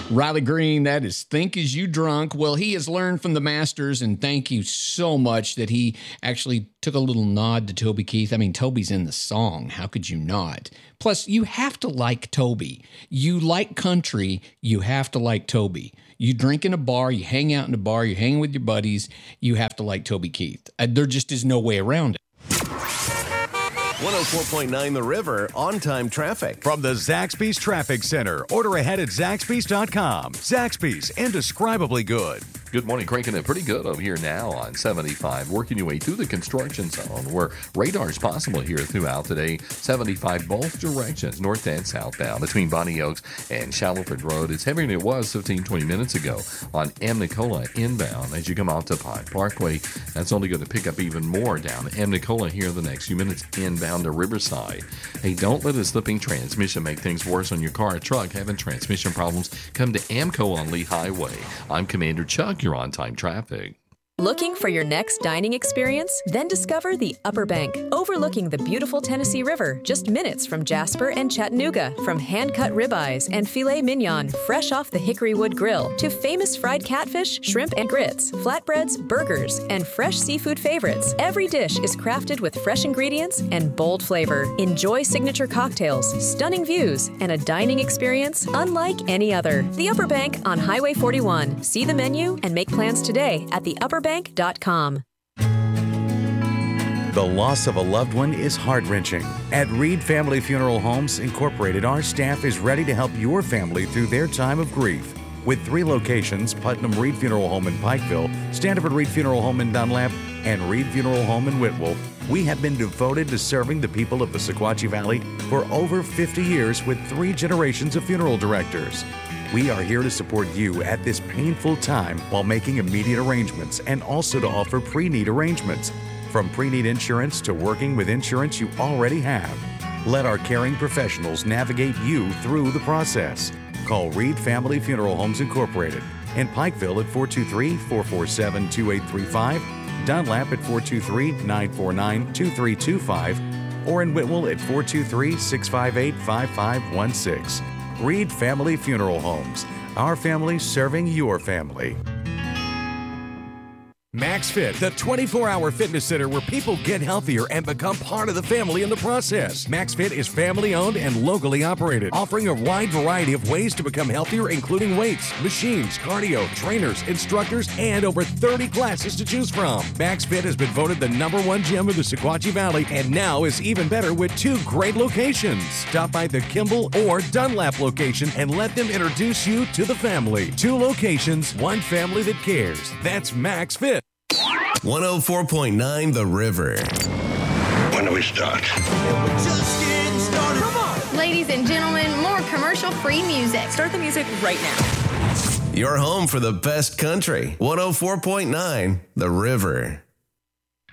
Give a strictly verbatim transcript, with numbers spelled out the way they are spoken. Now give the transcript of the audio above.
Riley Green, that is Think As You Drunk. Well, he has learned from the masters, and thank you so much that he actually took a little nod to Toby Keith. I mean, Toby's in the song. How could you not? Plus, you have to like Toby. You like country, you have to like Toby. You drink in a bar, you hang out in a bar, you hang with your buddies, you have to like Toby Keith. Uh, there just is no way around it. one oh four point nine The River, on-time traffic. From the Zaxby's Traffic Center. Order ahead at Zaxby's dot com. Zaxby's, indescribably good. Good morning, cranking it pretty good over here now on seventy-five, working your way through the construction zone where radar is possible here throughout today. seventy-five both directions, north and southbound, between Bonnie Oaks and Shallowford Road. It's heavier than it was fifteen, twenty minutes ago on Amnicola inbound. As you come out to Pine Parkway, that's only going to pick up even more down Amnicola here in the next few minutes inbound to Riverside. Hey, don't let a slipping transmission make things worse on your car or truck. Having transmission problems, come to Amco on Lee Highway. I'm Commander Chuck. You're on time traffic. Looking for your next dining experience? Then discover the Upper Bank, overlooking the beautiful Tennessee River, just minutes from Jasper and Chattanooga. From hand-cut ribeyes and filet mignon, fresh off the Hickory Wood Grill, to famous fried catfish, shrimp and grits, flatbreads, burgers, and fresh seafood favorites. Every dish is crafted with fresh ingredients and bold flavor. Enjoy signature cocktails, stunning views, and a dining experience unlike any other. The Upper Bank on Highway forty-one. See the menu and make plans today at the upper bank dot com. The loss of a loved one is heart-wrenching. At Reed Family Funeral Homes Incorporated, our staff is ready to help your family through their time of grief. With three locations, Putnam Reed Funeral Home in Pikeville, Standiford Reed Funeral Home in Dunlap, and Reed Funeral Home in Whitwell, we have been devoted to serving the people of the Sequatchie Valley for over fifty years with three generations of funeral directors. We are here to support you at this painful time while making immediate arrangements and also to offer pre-need arrangements. From pre-need insurance to working with insurance you already have. Let our caring professionals navigate you through the process. Call Reed Family Funeral Homes Incorporated in Pikeville at four two three, four four seven, two eight three five, Dunlap at four two three, nine four nine, two three two five, or in Whitwell at four two three, six five eight, five five one six. Reed Family Funeral Homes. Our family serving your family. MaxFit, the twenty-four hour fitness center where people get healthier and become part of the family in the process. MaxFit is family-owned and locally operated, offering a wide variety of ways to become healthier, including weights, machines, cardio, trainers, instructors, and over thirty classes to choose from. MaxFit has been voted the number one gym of the Sequatchie Valley and now is even better with two great locations. Stop by the Kimball or Dunlap location and let them introduce you to the family. Two locations, one family that cares. That's MaxFit. one oh four point nine The River. When do we start? Come on. Ladies and gentlemen, more commercial-free music. Start the music right now. Your home for the best country. one oh four point nine The River.